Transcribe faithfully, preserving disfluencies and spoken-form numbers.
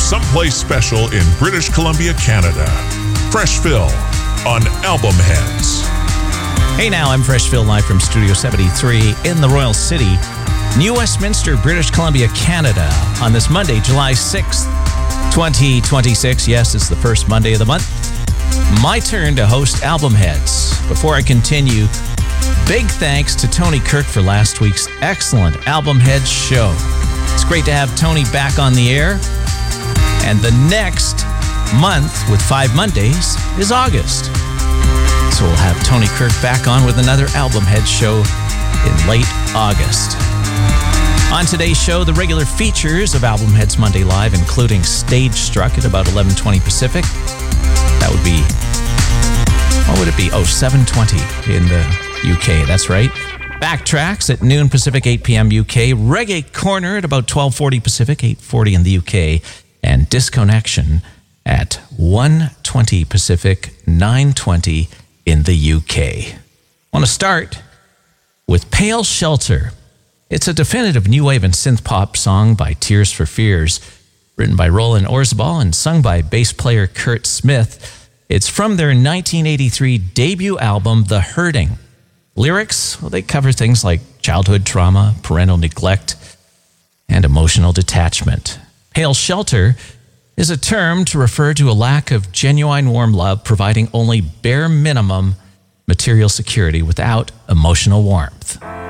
someplace special in British Columbia, Canada. Fresh Phil on Album Heads. Hey now, I'm Fresh Phil, live from Studio seventy-three in the Royal City, New Westminster, British Columbia, Canada, on this Monday, July sixth, twenty twenty-six. Yes, it's the first Monday of the month. My turn to host Album Heads. Before I continue, big thanks to Tony Kirk for last week's excellent Album Heads show. It's great to have Tony back on the air. And the next month with five Mondays is August. So we'll have Tony Kirk back on with another Album Heads show in late August. On today's show, the regular features of Album Heads Monday Live, including Stage Struck at about eleven twenty Pacific. That would be, what would it be? Oh, seven twenty in the U K. That's right. Backtracks at noon Pacific, eight p.m. U K. Reggae Corner at about twelve forty Pacific, eight forty in the U K. And Disconnection at one twenty Pacific, nine twenty in the U K. I want to start with Pale Shelter. It's a definitive new wave and synth pop song by Tears for Fears, written by Roland Orzabal and sung by bass player Kurt Smith. It's from their nineteen eighty-three debut album, The Hurting. Lyrics, well, they cover things like childhood trauma, parental neglect, and emotional detachment. Pale Shelter is a term to refer to a lack of genuine warm love, providing only bare minimum material security without emotional warmth.